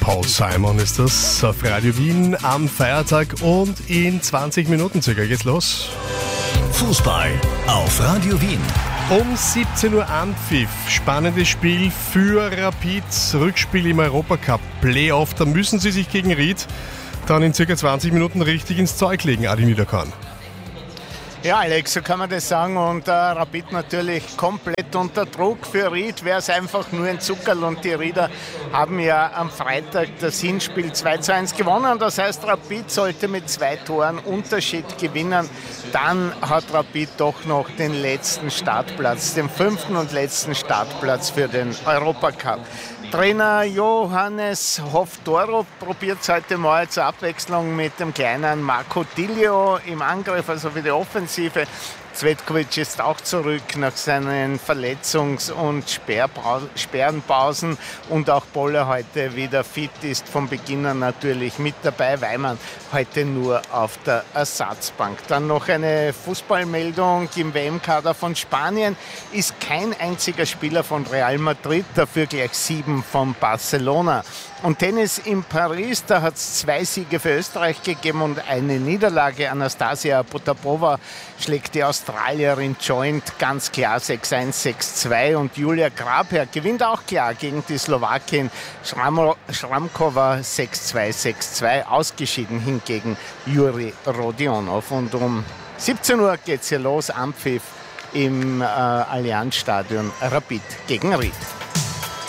Paul Simon ist das auf Radio Wien am Feiertag und in 20 Minuten circa geht's los. Fußball auf Radio Wien. Um 17 Uhr Anpfiff. Spannendes Spiel für Rapid. Rückspiel im Europacup Playoff. Da müssen sie sich gegen Ried dann in circa 20 Minuten richtig ins Zeug legen, Adi Niederkorn. Ja, Alex, so kann man das sagen. Und Rapid natürlich komplett unter Druck. Für Ried wäre es einfach nur ein Zuckerl. Und die Rieder haben ja am Freitag das Hinspiel 2:1 gewonnen. Das heißt, Rapid sollte mit 2 Toren Unterschied gewinnen. Dann hat Rapid doch noch den letzten Startplatz, den 5. und letzten Startplatz für den Europacup. Trainer Johannes Hoff-Toro probiert es heute mal zur Abwechslung mit dem kleinen Marco Diglio im Angriff, also für die Offensive. Cvetkovic ist auch zurück nach seinen Verletzungs- und Sperrenpausen und auch Boller heute wieder fit ist, vom Beginn an natürlich mit dabei. Weimann heute nur auf der Ersatzbank. Dann noch eine Fußballmeldung: im WM-Kader von Spanien ist kein einziger Spieler von Real Madrid, dafür gleich 7 von Barcelona. Und Tennis in Paris, da hat es 2 Siege für Österreich gegeben und eine Niederlage. Anastasia Potapova schlägt die Australierin Joint ganz klar 6:1, 6:2 und Julia Grabherr gewinnt auch klar gegen die Slowakin Schramkova 6:2, 6:2. Ausgeschieden hingegen Juri Rodionov. Und um 17 Uhr geht es hier los, Anpfiff im Allianzstadion, Rapid gegen Ried.